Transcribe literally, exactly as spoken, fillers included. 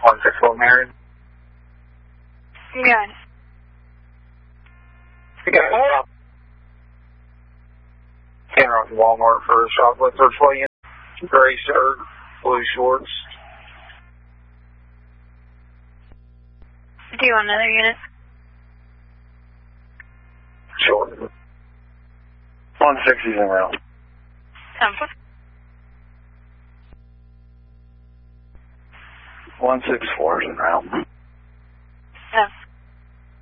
one six four Marion. Good. You got it. Came around to Walmart for a chocolate search for you. Gray shirt, blue shorts. Do you want another unit? Sure. one sixty's in route. Temple. one six four is in route. Yeah.